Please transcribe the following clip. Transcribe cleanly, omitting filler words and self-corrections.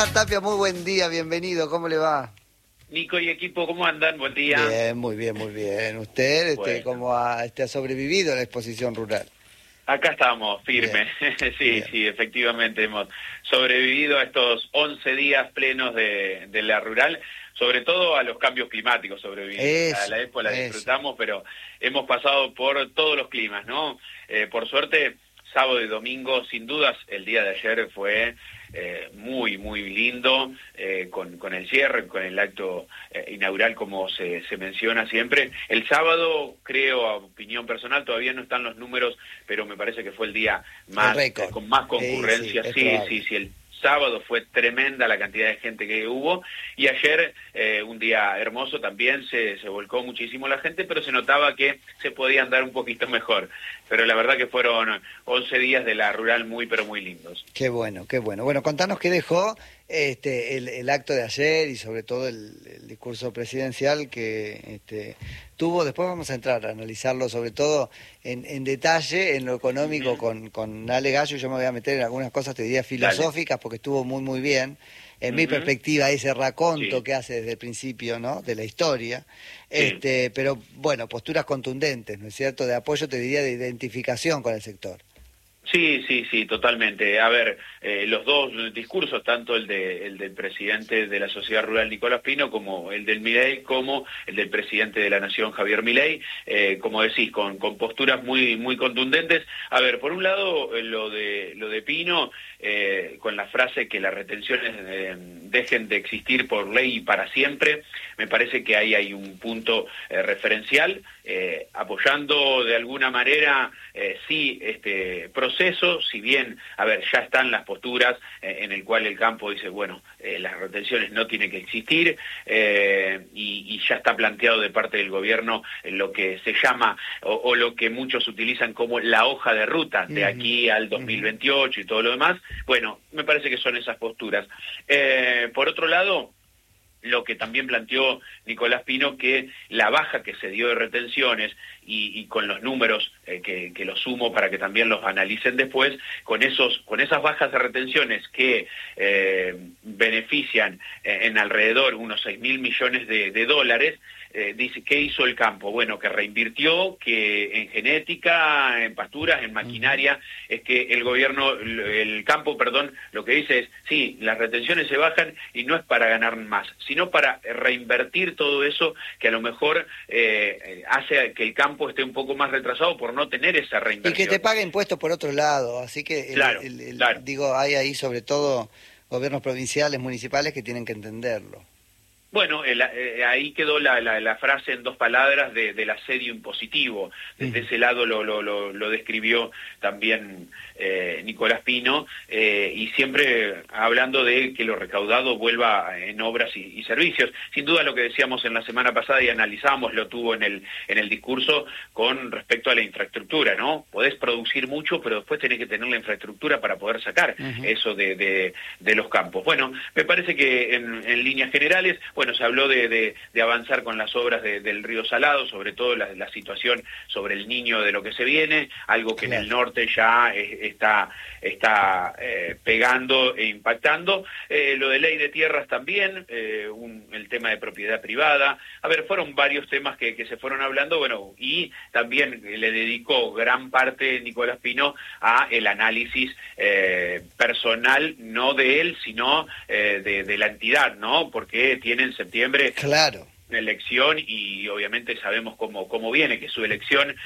Tapia, muy buen día, bienvenido, ¿cómo le va? Nico y equipo, ¿cómo andan? Buen día. Bien, muy bien, muy bien. ¿Usted Bueno, cómo ha sobrevivido a la exposición rural? acá estamos, Bien, firmes. Sí, bien. sí, efectivamente hemos sobrevivido a estos 11 días plenos de la rural, sobre todo a los cambios climáticos sobrevivimos. La Eso, Expo la eso. disfrutamos, pero hemos pasado por todos los climas, ¿no? Por suerte, sábado y domingo, sin dudas, el día de ayer fue muy, muy lindo, con el cierre, con el acto inaugural, como se menciona siempre. El sábado, creo, a opinión personal, todavía no están los números, pero me parece que fue el día El más récord. con más Sí, concurrencia. es Sí, sí, probable. sí, el sábado fue tremenda la cantidad de gente que hubo, y ayer, un día hermoso, también se volcó muchísimo la gente, pero se notaba que se podía andar un poquito mejor. Pero la verdad que fueron 11 días de la rural muy, pero muy lindos. Qué bueno, qué bueno. Bueno, contanos qué dejó el acto de ayer y sobre todo el discurso presidencial que tuvo. Después vamos a entrar a analizarlo sobre todo en detalle, en lo económico Ujú. con Ale Gallo. Yo me voy a meter en algunas cosas, te diría, Dale. filosóficas, porque estuvo muy, muy bien. En mi Ujú. perspectiva, ese raconto Sí, que hace desde el principio, ¿no? De la historia. sí. Pero bueno, posturas contundentes, ¿no es cierto? De apoyo, te diría, de identificación con el sector. Sí, sí, sí, totalmente. A ver, los dos discursos, tanto el del presidente de la Sociedad Rural, Nicolás Pino, como el del Milei, como el del presidente de la Nación, Javier Milei, como decís, con posturas muy, muy contundentes. A ver, por un lado, lo de Pino, con la frase que las retenciones dejen de existir por ley y para siempre, me parece que ahí hay un punto referencial, apoyando de alguna manera, sí, este proceso, si bien, a ver, ya están las posturas en el cual el campo dice, bueno, las retenciones no tienen que existir, y ya está planteado de parte del gobierno lo que se llama, o lo que muchos utilizan como la hoja de ruta de Ujú, aquí al ujú. 2028 y todo lo demás. Bueno, me parece que son esas posturas. Por otro lado, lo que también planteó Nicolás Pino, que la baja que se dio de retenciones, y con los números que los sumo para que también los analicen después, con esas bajas de retenciones que benefician en alrededor unos 6.000 millones de dólares, dice, ¿qué hizo el campo? Bueno, que reinvirtió, que en genética, en pasturas, en Ujú. maquinaria. Es que el campo, perdón, lo que dice es, sí, las retenciones se bajan y no es para ganar más, sino para reinvertir todo eso que a lo mejor hace que el campo esté un poco más retrasado por no tener esa Y que te reinversión. pague impuestos por otro lado, así que Claro, claro. digo, hay ahí sobre todo gobiernos provinciales, municipales que tienen que entenderlo. Bueno, ahí quedó la frase en dos palabras del asedio impositivo. Desde Ujú. ese lado lo describió también Nicolás Pino, y siempre hablando de que lo recaudado vuelva en obras y servicios. Sin duda lo que decíamos en la semana pasada y analizamos, lo tuvo en el discurso con respecto a la infraestructura, ¿no? Podés producir mucho, pero después tenés que tener la infraestructura para poder sacar Ujú. eso de los campos. Bueno, me parece que en líneas generales, bueno, se habló de avanzar con las obras del Río Salado, sobre todo la situación sobre el Niño, de lo que se viene, algo que en el Claro. norte ya está pegando e impactando. Lo de ley de tierras también, el tema de propiedad privada. A ver, fueron varios temas que se fueron hablando, bueno, y también le dedicó gran parte Nicolás Pino a el análisis personal, no de él, sino de la entidad, ¿no? Porque tiene en septiembre Claro. una elección, y obviamente sabemos cómo viene, que su elección